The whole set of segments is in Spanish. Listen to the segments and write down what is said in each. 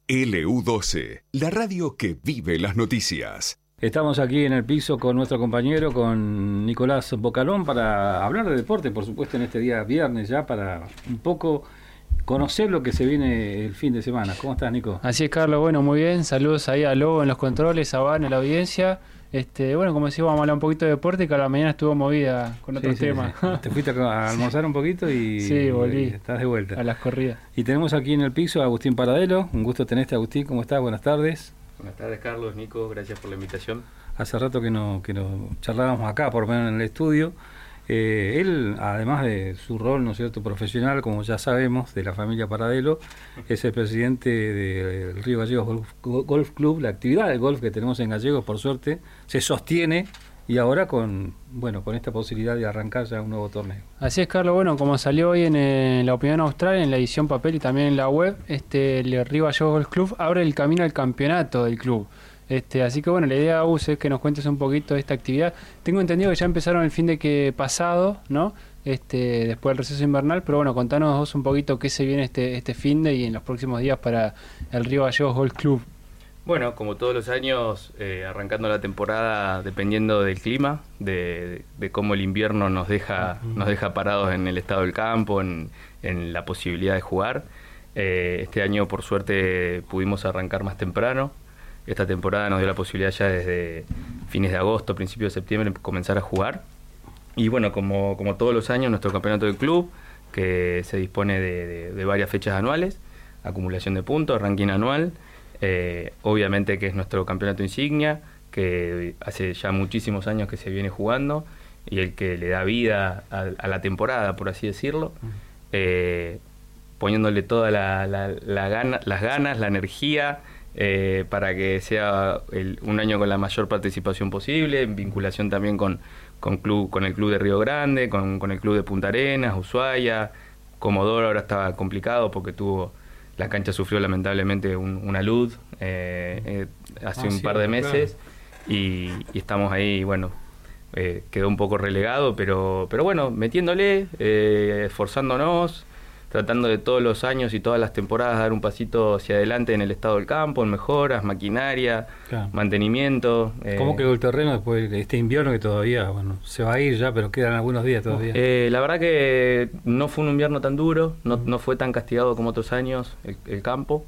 LU12, la radio que vive las noticias. Estamos aquí en el piso con nuestro compañero, con Nicolás Bocalón, para hablar de deporte, por supuesto, en este día viernes ya, para un poco conocer lo que se viene el fin de semana. ¿Cómo estás, Nico? Así es, Carlos. Bueno, muy bien. Saludos ahí a Lobo en los controles, a Van en la audiencia. Bueno, como decía, vamos a hablar un poquito de deporte, que a la mañana estuvo movida con otros temas. Sí. Te fuiste a almorzar un poquito y sí, volví. Estás de vuelta. A las corridas. Y tenemos aquí en el piso a Agustín Paradelo. Un gusto tenerte, Agustín. ¿Cómo estás? Buenas tardes. Buenas tardes, Carlos, Nico, gracias por la invitación. Hace rato que nos charlábamos acá, por lo menos en el estudio. Él, además de su rol, ¿no es cierto?, profesional, como ya sabemos, de la familia Paradelo, es el presidente del Río Gallegos Golf Club. La actividad del golf que tenemos en Gallegos, por suerte, se sostiene, y ahora con esta posibilidad de arrancar ya un nuevo torneo. Así es, Carlos. Bueno, como salió hoy en La Opinión Austral, en la edición papel y también en la web, el Río Gallegos Golf Club abre el camino al campeonato del club. Así que bueno, la idea, Agus, es que nos cuentes un poquito de esta actividad. Tengo entendido que ya empezaron el fin de que pasado, ¿no? Después del receso invernal, pero bueno, contanos vos un poquito qué se viene este fin de y en los próximos días para el Río Gallegos Golf Club. Bueno, como todos los años, arrancando la temporada dependiendo del clima, de cómo el invierno nos deja parados en el estado del campo, en la posibilidad de jugar. Este año, por suerte, pudimos arrancar más temprano. Esta temporada nos dio la posibilidad ya desde fines de agosto, principios de septiembre, comenzar a jugar. Y bueno, como todos los años, nuestro campeonato del club, que se dispone de varias fechas anuales, acumulación de puntos, ranking anual, obviamente que es nuestro campeonato insignia, que hace ya muchísimos años que se viene jugando, y el que le da vida a la temporada, por así decirlo, poniéndole todas las ganas, la energía, para que sea un año con la mayor participación posible, en vinculación también con el club de Río Grande, con el club de Punta Arenas, Ushuaia. Comodoro ahora estaba complicado porque la cancha sufrió lamentablemente una luz hace un par de meses, claro. y estamos ahí, bueno, quedó un poco relegado, pero bueno, metiéndole, esforzándonos, tratando de todos los años y todas las temporadas dar un pasito hacia adelante en el estado del campo, en mejoras, maquinaria, claro, mantenimiento. ¿Cómo quedó el terreno después de este invierno que todavía, se va a ir ya, pero quedan algunos días todavía? La verdad que no fue un invierno tan duro, no fue tan castigado como otros años el campo.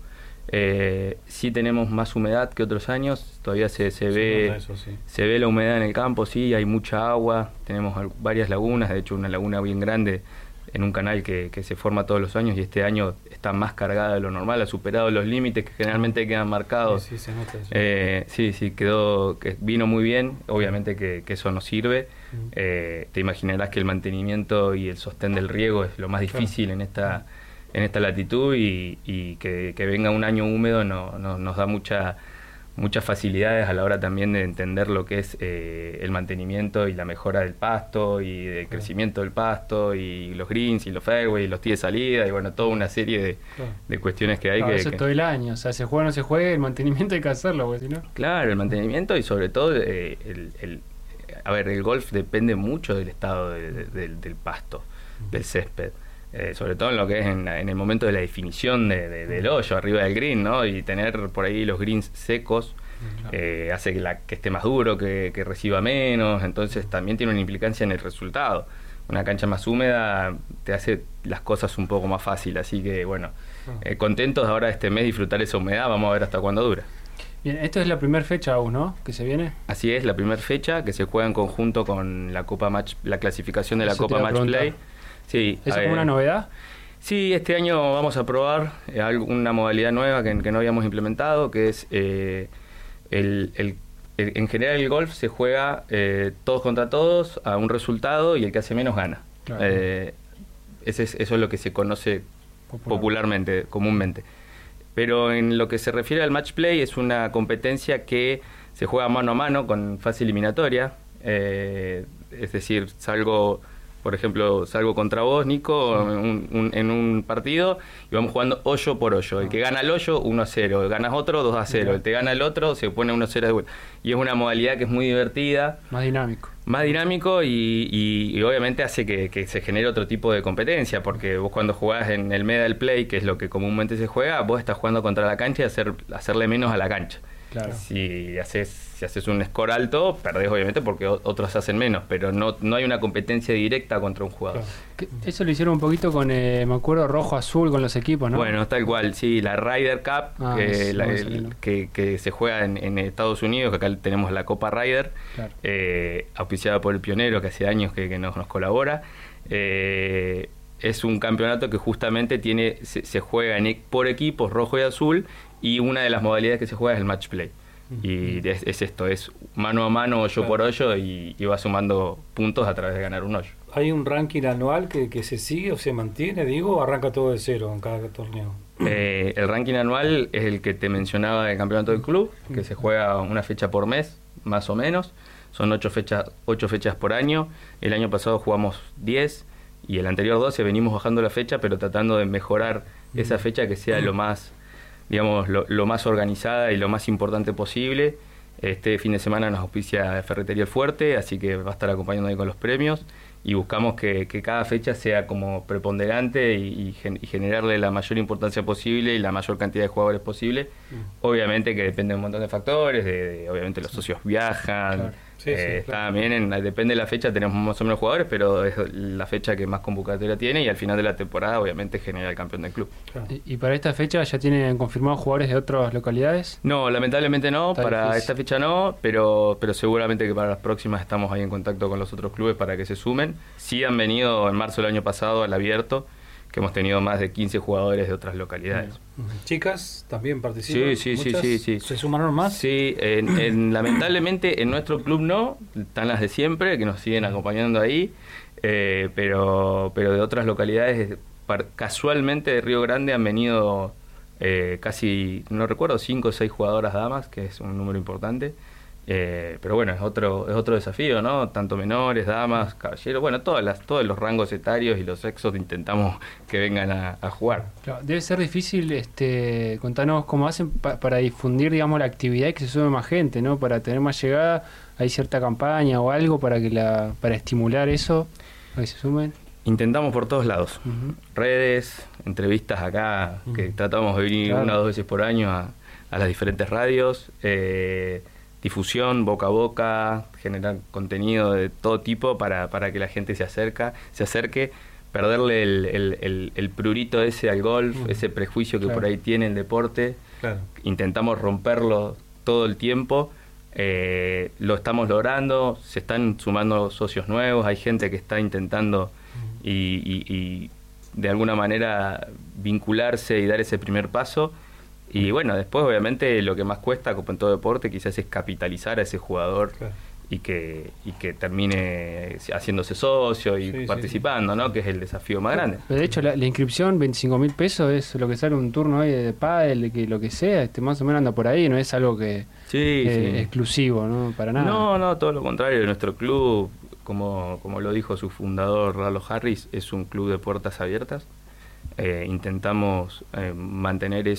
Sí tenemos más humedad que otros años, todavía se ve eso, sí. Se ve la humedad en el campo, sí, hay mucha agua, tenemos varias lagunas, de hecho una laguna bien grande en un canal que se forma todos los años, y este año está más cargada de lo normal, ha superado los límites que generalmente quedan marcados. Sí, se nota eso. Sí, que vino muy bien, obviamente que eso nos sirve. Te imaginarás que el mantenimiento y el sostén del riego es lo más difícil en esta latitud, y que venga un año húmedo nos da muchas facilidades a la hora también de entender lo que es el mantenimiento y la mejora del pasto y del crecimiento del pasto y los greens y los fairways y los tees de salida y bueno, toda una serie de cuestiones que hay. Claro, eso todo el año, o sea, se juega o no se juegue, el mantenimiento hay que hacerlo, porque si no... Claro, el mantenimiento y sobre todo el golf depende mucho del estado del pasto, del césped. Sobre todo en lo que es en el momento de la definición del hoyo arriba del green, ¿no? Y tener por ahí los greens secos hace que esté más duro, que reciba menos, entonces también tiene una implicancia en el resultado. Una cancha más húmeda te hace las cosas un poco más fácil, así que bueno, contentos ahora este mes disfrutar esa humedad, vamos a ver hasta cuándo dura. Bien, esto es la primera fecha aún, ¿no?, que se viene. Así es, la primera fecha que se juega en conjunto con la clasificación de la Copa Match Play. Sí, ¿eso es como una novedad? Sí, este año vamos a probar una modalidad nueva que no habíamos implementado, que es en general el golf se juega todos contra todos a un resultado y el que hace menos gana. Claro. Eso es lo que se conoce popularmente, comúnmente. Pero en lo que se refiere al match play, es una competencia que se juega mano a mano con fase eliminatoria, es decir, por ejemplo, salgo contra vos, Nico, en un partido, y vamos jugando hoyo por hoyo. El que gana el hoyo, 1-0. Ganas otro, 2-0. El que gana el otro, se pone 1-0 de vuelta. Y es una modalidad que es muy divertida. Más dinámico. Más dinámico y obviamente hace que se genere otro tipo de competencia, porque vos cuando jugás en el Medal Play, que es lo que comúnmente se juega, vos estás jugando contra la cancha y hacerle menos a la cancha. Claro. Si haces un score alto, perdés obviamente porque otros hacen menos, pero no hay una competencia directa contra un jugador. Claro. Eso lo hicieron un poquito con, me acuerdo, rojo-azul con los equipos, ¿no? Bueno, tal cual, sí, la Ryder Cup, que se juega en Estados Unidos, que acá tenemos la Copa Ryder, claro. Auspiciada por el Pionero, que hace años que nos colabora. Es un campeonato que justamente se juega por equipos rojo y azul, y una de las modalidades que se juega es el match play. Y es esto, es mano a mano, hoyo por hoyo, y va sumando puntos a través de ganar un hoyo. ¿Hay un ranking anual que se sigue o se mantiene, o arranca todo de cero en cada torneo? El ranking anual es el que te mencionaba del campeonato del club, que se juega una fecha por mes, más o menos. Son 8 fechas por año. El año pasado jugamos 10 y el anterior 12 venimos bajando la fecha, pero tratando de mejorar esa fecha que sea lo más, digamos, lo más organizada y lo más importante posible. Este fin de semana nos auspicia Ferretería El Fuerte, así que va a estar acompañando ahí con los premios, y buscamos que cada fecha sea como preponderante y generarle la mayor importancia posible y la mayor cantidad de jugadores posible. Obviamente que depende de un montón de factores, obviamente los socios viajan, claro. Claro. También depende de la fecha, tenemos más o menos jugadores, pero es la fecha que más convocatoria tiene, y al final de la temporada obviamente genera el campeón del club. Claro. ¿Y para esta fecha ya tienen confirmados jugadores de otras localidades? No, lamentablemente no, Está para difícil. Esta fecha no, pero seguramente que para las próximas estamos ahí en contacto con los otros clubes para que se sumen. Sí han venido en marzo del año pasado al abierto, que hemos tenido más de 15 jugadores de otras localidades. ¿Chicas también participan? Sí. ¿Se sumaron más? Sí, lamentablemente en nuestro club no, están las de siempre, que nos siguen acompañando ahí, pero de otras localidades, casualmente de Río Grande han venido casi, no recuerdo, 5 o 6 jugadoras damas, que es un número importante. Pero bueno, es otro desafío, ¿no? Tanto menores, damas, caballeros, bueno, todos los rangos etarios y los sexos intentamos que vengan a jugar. Claro, debe ser difícil, contanos cómo hacen para difundir, digamos, la actividad y que se sume más gente, ¿no? Para tener más llegada, ¿hay cierta campaña o algo para estimular eso, para que se sumen? Intentamos por todos lados, redes, entrevistas acá, que tratamos de venir una o dos veces por año a las diferentes radios, difusión, boca a boca, generar contenido de todo tipo para que la gente se acerque, perderle el prurito ese al golf, ese prejuicio que por ahí tiene el deporte. Claro. Intentamos romperlo todo el tiempo, lo estamos logrando, se están sumando socios nuevos, hay gente que está intentando y de alguna manera vincularse y dar ese primer paso. Y bueno, después obviamente lo que más cuesta, como en todo deporte, quizás es capitalizar a ese jugador, claro, y que termine haciéndose socio y participando, ¿no? Que es el desafío más grande. Pero de hecho la inscripción, 25.000 pesos, es lo que sale un turno ahí de pádel, de lo que sea, más o menos anda por ahí, no es algo que exclusivo, ¿no? Para nada. No, todo lo contrario. Nuestro club, como lo dijo su fundador, Ralo Harris, es un club de puertas abiertas. Intentamos mantener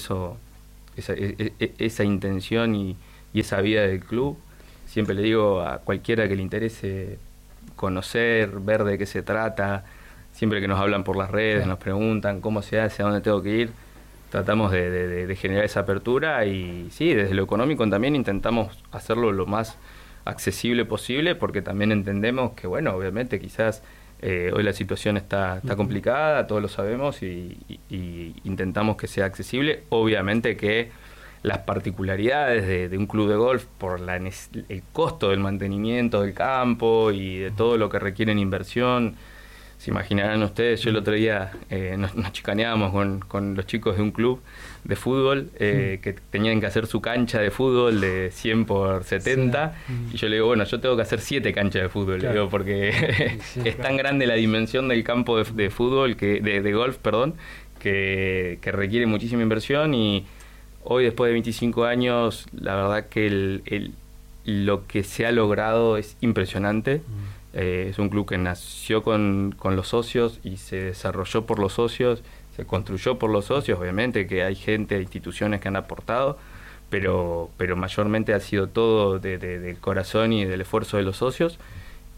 esa intención y esa vida del club. Siempre le digo a cualquiera que le interese conocer, ver de qué se trata, siempre que nos hablan por las redes, nos preguntan cómo se hace, a dónde tengo que ir, tratamos de generar esa apertura, y sí, desde lo económico también intentamos hacerlo lo más accesible posible, porque también entendemos que, bueno, obviamente quizás hoy la situación está complicada, todos lo sabemos, y intentamos que sea accesible. Obviamente que las particularidades de un club de golf, por el costo del mantenimiento del campo y de todo lo que requiere en inversión, se imaginarán ustedes. Yo el otro día nos chicaneábamos con los chicos de un club de fútbol que tenían que hacer su cancha de fútbol de 100 por 70, y yo le digo, bueno, yo tengo que hacer 7 canchas de fútbol, claro, le digo, porque es tan grande la dimensión del campo de fútbol, de golf, perdón, que requiere muchísima inversión. Y hoy, después de 25 años, la verdad que lo que se ha logrado es impresionante. Es un club que nació con los socios y se desarrolló por los socios, se construyó por los socios. Obviamente que hay gente, instituciones que han aportado, pero mayormente ha sido todo del corazón y del esfuerzo de los socios.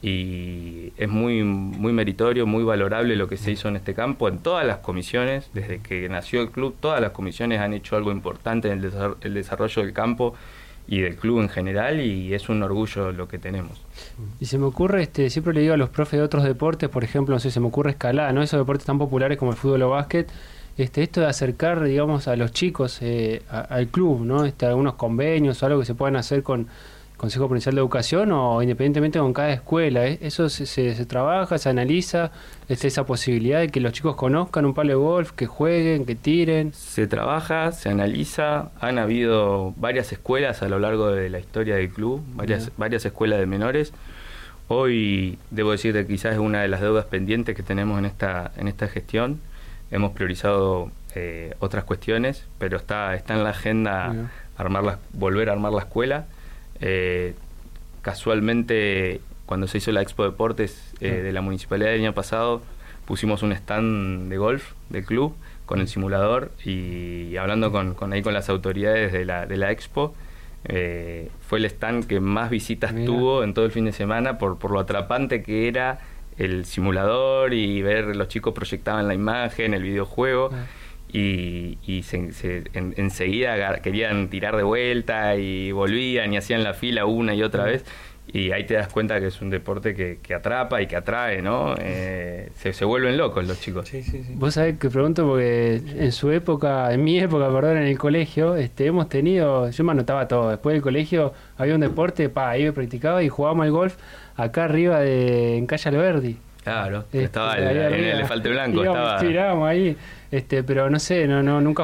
y es muy, muy meritorio, muy valorable lo que se hizo en este campo, en todas las comisiones, desde que nació el club, todas las comisiones han hecho algo importante en el desarrollo del campo y del club en general, y es un orgullo lo que tenemos. Y se me ocurre, siempre le digo a los profes de otros deportes, por ejemplo, no sé, se me ocurre escalada, ¿no? Esos deportes tan populares como el fútbol o básquet, esto de acercar, digamos, a los chicos al club, ¿no? Algunos convenios o algo que se puedan hacer con Consejo Provincial de Educación o independientemente con cada escuela. Eso se trabaja, se analiza, esa posibilidad de que los chicos conozcan un palo de golf, que jueguen, que tiren. Se trabaja, se analiza, han habido varias escuelas a lo largo de la historia del club, varias escuelas de menores. Hoy debo decir que quizás es una de las deudas pendientes que tenemos en esta gestión. Hemos priorizado otras cuestiones, pero está en la agenda volver a armar la escuela. Casualmente, cuando se hizo la Expo Deportes de la Municipalidad del año pasado, pusimos un stand de golf del club con el simulador, y hablando con las autoridades de la Expo, fue el stand que más visitas tuvo en todo el fin de semana por lo atrapante que era el simulador y ver los chicos proyectaban la imagen, el videojuego. Y enseguida querían tirar de vuelta y volvían y hacían la fila una y otra vez, y ahí te das cuenta que es un deporte que atrapa y que atrae, ¿no? Se vuelven locos los chicos. Sí. Vos sabés que pregunto porque en mi época, perdón, en el colegio, hemos tenido, yo me anotaba todo, después del colegio había un deporte, ahí me practicaba y jugábamos al golf acá arriba en Calle Alberdi. Claro, estaba en el elefante blanco. Tirábamos ahí, pero no sé, nunca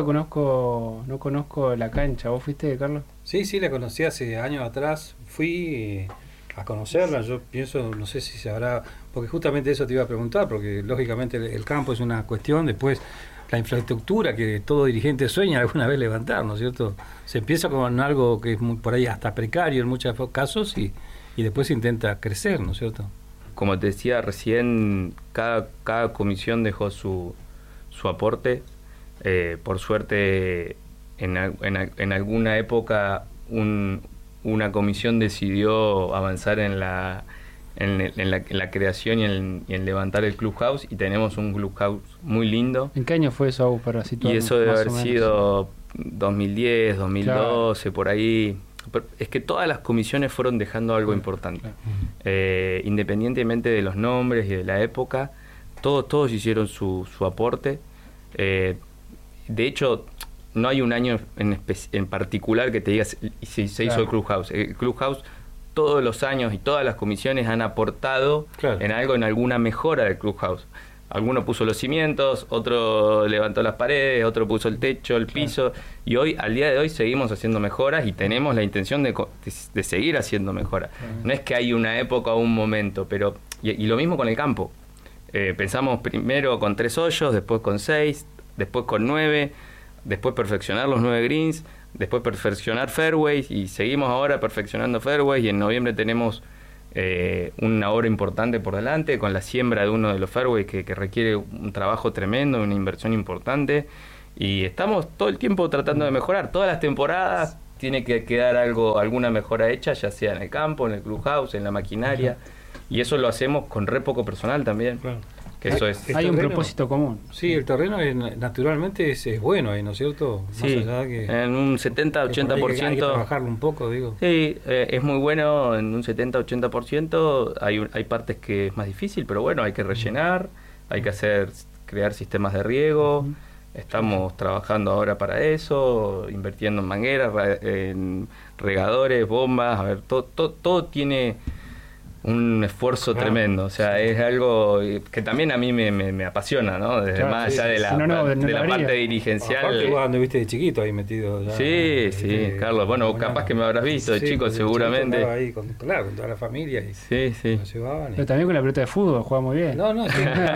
conozco la cancha. ¿Vos fuiste, Carlos? Sí, la conocí hace años atrás. Fui a conocerla. Yo pienso, no sé si se habrá, porque justamente eso te iba a preguntar, porque lógicamente el campo es una cuestión, después la infraestructura que todo dirigente sueña alguna vez levantar, ¿no es cierto? Se empieza con algo que es por ahí hasta precario en muchos casos y después se intenta crecer, ¿no es cierto? Como te decía recién, cada comisión dejó su aporte. Por suerte, en alguna época una comisión decidió avanzar en la creación y en levantar el Clubhouse, y tenemos un Clubhouse muy lindo. ¿En qué año fue eso, para situarnos? Y eso debe haber sido 2010, 2012, claro. Por ahí. Es que todas las comisiones fueron dejando algo importante. Claro. Independientemente de los nombres y de la época, todos hicieron su aporte. De hecho, no hay un año en particular que te digas si se hizo el Clubhouse. El Clubhouse, todos los años y todas las comisiones han aportado en alguna mejora del Clubhouse. Alguno puso los cimientos, otro levantó las paredes, otro puso el techo, el piso, y hoy, al día de hoy, seguimos haciendo mejoras y tenemos la intención de seguir haciendo mejoras. No es que hay una época o un momento, pero y lo mismo con el campo. Pensamos primero con 3 hoyos, después con 6, después con 9, después perfeccionar los 9 greens, después perfeccionar fairways, y seguimos ahora perfeccionando fairways, y en noviembre tenemos una obra importante por delante con la siembra de uno de los fairways que requiere un trabajo tremendo, una inversión importante, y estamos todo el tiempo tratando de mejorar. Todas las temporadas tiene que quedar alguna mejora hecha, ya sea en el campo, en el clubhouse, en la maquinaria, y eso lo hacemos con re poco personal también. Que eso es. Hay un propósito común. Sí, el terreno naturalmente es bueno ahí, ¿no es cierto? Sí, más allá que en un 70-80%. Hay que trabajarlo un poco, digo. Sí, es muy bueno en un 70-80%. Hay partes que es más difícil, pero bueno, hay que rellenar, hay que crear sistemas de riego. Estamos trabajando ahora para eso, invirtiendo en mangueras, en regadores, bombas. A ver, todo tiene un esfuerzo tremendo, o sea, es algo que también a mí me apasiona, ¿no? Desde más allá de la parte dirigencial. Aparte vos anduviste de chiquito ahí metido. Ya, sí, Carlos, bueno, capaz que me habrás visto de chico, seguramente. Estaba ahí con toda la familia y nos llevaban. Pero también con la pelota de fútbol, jugaba muy bien. No,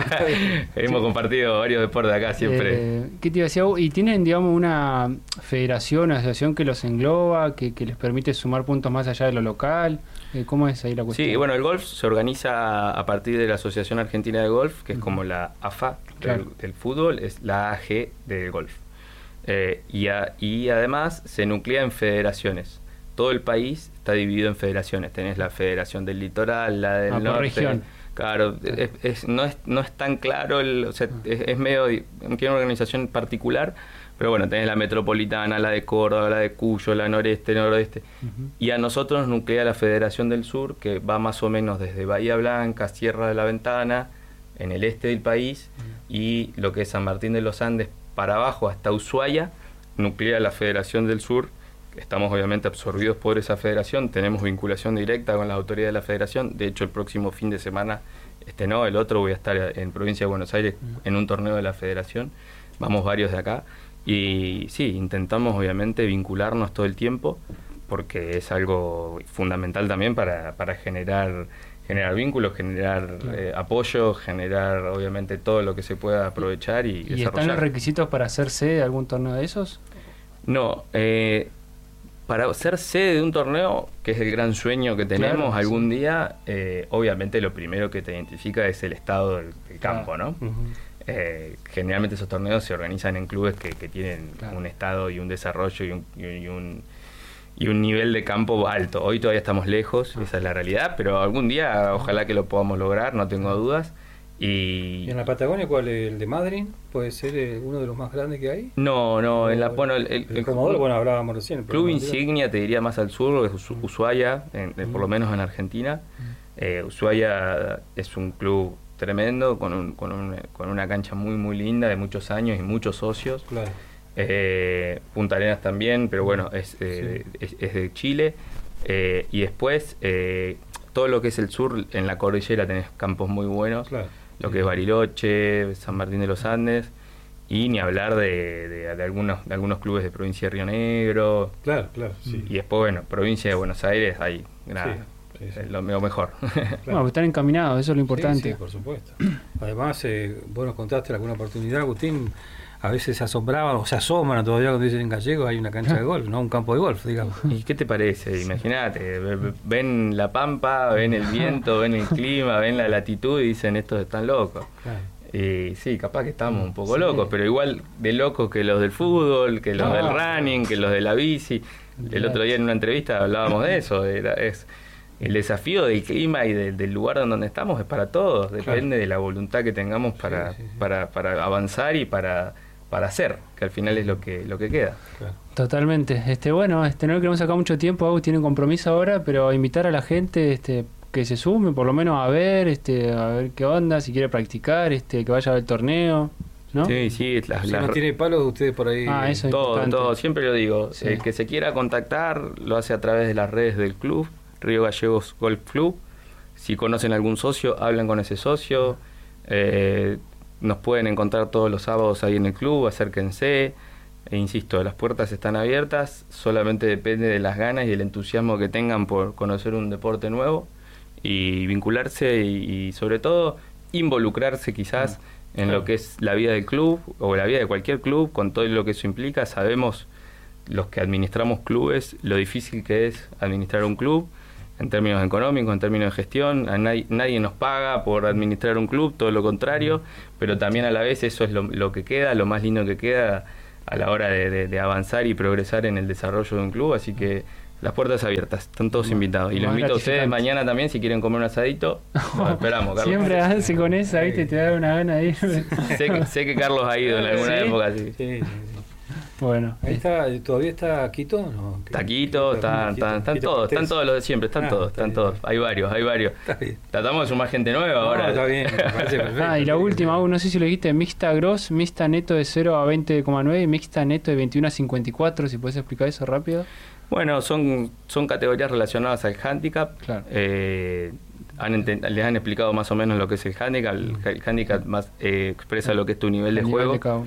hemos compartido varios deportes acá siempre. ¿Qué te iba a decir? ¿Y tienen, digamos, una federación, una asociación que los engloba, que les permite sumar puntos más allá de lo local? ¿Cómo es ahí la cuestión? Sí, bueno, el golf se organiza a partir de la Asociación Argentina de Golf, que es como la AFA del fútbol, es la AG del golf. Y además se nuclea en federaciones. todo el país está dividido en federaciones. Tenés la Federación del Litoral, la del norte. Región. Claro, no es tan claro, o sea, es medio, tiene una organización particular, pero bueno, tenés la metropolitana, la de Córdoba, la de Cuyo, la noreste, noroeste. Y a nosotros nos nuclea la Federación del Sur, que va más o menos desde Bahía Blanca, Sierra de la Ventana, en el este del país, y lo que es San Martín de los Andes para abajo hasta Ushuaia, nuclea la Federación del Sur. Estamos obviamente absorbidos por esa federación, tenemos vinculación directa con las autoridades de la federación. De hecho, el próximo fin de semana, el otro, voy a estar en provincia de Buenos Aires en un torneo de la federación. Vamos varios de acá. Y sí, intentamos obviamente vincularnos todo el tiempo, porque es algo fundamental también para generar vínculos, generar apoyo, generar obviamente todo lo que se pueda aprovechar y desarrollar. ¿Y están los requisitos para ser sede de algún torneo de esos? No, para ser sede de un torneo, que es el gran sueño que tenemos algún día, obviamente lo primero que te identifica es el estado del campo, ¿no? Generalmente esos torneos se organizan en clubes que tienen un estado y un desarrollo y un nivel de campo alto. Hoy todavía estamos lejos, esa es la realidad, pero algún día ojalá que lo podamos lograr, no tengo dudas. ¿Y en la Patagonia cuál es? ¿El de Madrid? ¿Puede ser uno de los más grandes que hay? No, el Comodoro, hablábamos recién. Club insignia, te diría más al sur, es Ushuaia, por lo menos en Argentina. Ushuaia es un club tremendo, con una cancha muy muy linda, de muchos años y muchos socios. Claro. Punta Arenas también, pero bueno, es de Chile. Y después, todo lo que es el sur, en la cordillera tenés campos muy buenos. Claro. Lo que es Bariloche, San Martín de los Andes, y ni hablar de algunos clubes de provincia de Río Negro. Claro, sí. Y después, bueno, provincia de Buenos Aires, hay sí. lo mejor. Claro. Bueno, están encaminados, eso es lo importante. Sí, por supuesto. Además, vos nos contaste alguna oportunidad, Agustín, a veces se asombraban o se asombran todavía cuando dicen en gallego hay una cancha de golf, no un campo de golf, digamos. ¿Y qué te parece? Imagínate, ven la pampa, ven el viento, ven el clima, ven la latitud y dicen estos están locos. Claro. Y sí, capaz que estamos un poco locos, pero igual de locos que los del fútbol, que los del running, que los de la bici. El otro día en una entrevista hablábamos de eso, es el desafío del clima y del lugar donde estamos es para todos, depende de la voluntad que tengamos para avanzar y para hacer, que al final es lo que queda. Claro. Totalmente. Bueno, no le queremos sacar mucho tiempo, Agus tiene un compromiso ahora, pero invitar a la gente que se sume, por lo menos a ver qué onda, si quiere practicar, que vaya al torneo, ¿no? Sí, si no tiene palos, ustedes por ahí. Eso es todo, siempre lo digo. Sí. El que se quiera contactar lo hace a través de las redes del club, Río Gallegos Golf Club. Si conocen algún socio, hablan con ese socio. Nos pueden encontrar todos los sábados ahí en el club, acérquense. Insisto, las puertas están abiertas, solamente depende de las ganas y el entusiasmo que tengan por conocer un deporte nuevo y vincularse y sobre todo involucrarse quizás en lo que es la vida del club o la vida de cualquier club, con todo lo que eso implica. Sabemos los que administramos clubes lo difícil que es administrar un club en términos económicos, en términos de gestión. Nadie nos paga por administrar un club, todo lo contrario, pero también a la vez eso es lo que queda, lo más lindo que queda a la hora de avanzar y progresar en el desarrollo de un club. Así que las puertas abiertas, están todos invitados. Y los invito a ustedes mañana también, si quieren comer un asadito. Bueno, esperamos, Carlos. Siempre hace con esa, ¿viste? Te da una gana ahí. sé que Carlos ha ido en alguna época, sí. Sí. Bueno, ahí ¿todavía está Quito? No, está Quito, están todos los de siempre, están todos. Hay varios. Está bien. Tratamos de sumar gente nueva ahora. Está bien, me parece perfecto. Y la última, no sé si lo dijiste, mixta gross, mixta neto de 0 a 20,9 y mixta neto de 21 a 54, si puedes explicar eso rápido. Bueno, son categorías relacionadas al handicap. Claro. Les han explicado más o menos lo que es el handicap. El handicap más expresa lo que es tu nivel de juego. Claro.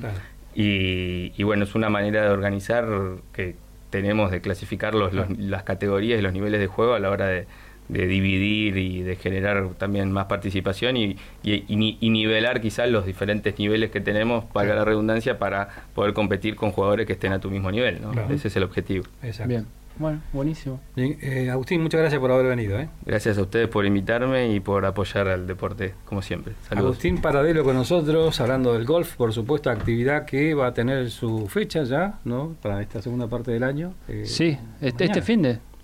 Y bueno, es una manera de organizar que tenemos de clasificar las categorías y los niveles de juego a la hora de dividir y de generar también más participación y nivelar quizás los diferentes niveles que tenemos, para la redundancia, para poder competir con jugadores que estén a tu mismo nivel, ¿no? Claro. Ese es el objetivo. Exacto. Bien. Bueno, buenísimo. Bien, Agustín, muchas gracias por haber venido. Gracias a ustedes por invitarme y por apoyar al deporte, como siempre. Saludos. Agustín Paradelo con nosotros, hablando del golf, por supuesto, actividad que va a tener su fecha ya, ¿no? Para esta segunda parte del año. Sí, este fin de...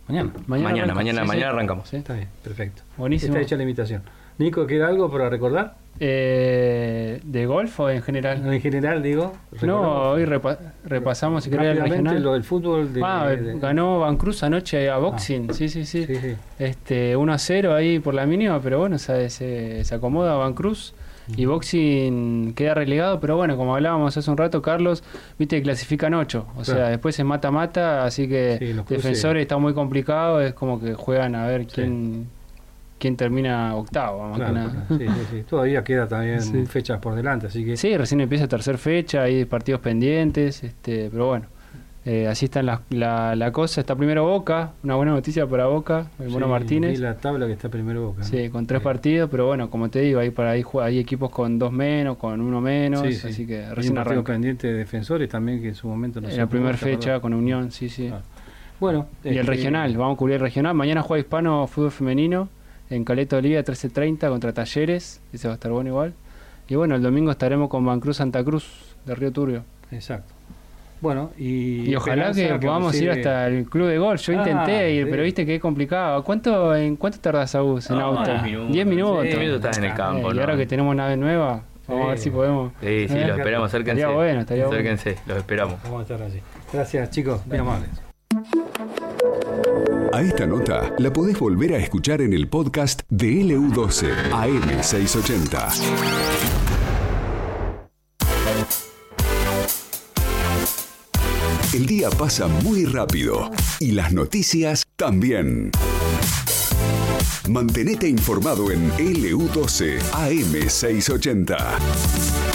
Mañana arrancamos. Sí, está bien, perfecto. Buenísimo. Está hecha la invitación. Nico, ¿queda algo para recordar? ¿De golf o en general? En general, digo. No, hoy repasamos, si querés, el regional. Lo del fútbol. Ganó Van Cruz anoche a boxing, sí. 1-0 ahí por la mínima, pero bueno, se acomoda Van Cruz. Y boxing queda relegado, pero bueno, como hablábamos hace un rato, Carlos, viste que clasifican 8, o sea, después es mata-mata, así que Defensores está muy complicado, es como que juegan a ver quién termina octavo, más que nada. Sí. Todavía queda también fechas por delante, así que... Sí, recién empieza tercera fecha, hay partidos pendientes, pero bueno, así está la cosa. Está primero Boca, una buena noticia para Boca, el Mono Martínez. Y la tabla que está primero Boca. Sí, con 3 partidos, pero bueno, como te digo, hay equipos con 2 menos, con 1 menos, así que recién arranca. Pendiente de Defensores también, que en su momento no se... En la primera fecha con Unión, sí. Bueno. Y el regional, vamos a cubrir el regional. Mañana juega Hispano fútbol femenino en Caleta Olivia 13:30 contra Talleres, ese va a estar bueno igual. Y bueno, el domingo estaremos con Van Cruz Santa Cruz de Río Turbio. Exacto. Bueno, y ojalá que podamos ir hasta el club de golf. Yo intenté ir, pero viste que es complicado. ¿En cuánto tardás, Agus, en auto? 10 minutos. 10 minutos estás en el campo. Y ahora que tenemos nave nueva, vamos a ver si podemos. Sí, los esperamos, acérquense. Estaría bueno. Acérquense, los esperamos. Vamos a estar allí. Gracias, chicos. Bien amables. A esta nota la podés volver a escuchar en el podcast de LU12 AM680. El día pasa muy rápido y las noticias también. Mantenete informado en LU12 AM680.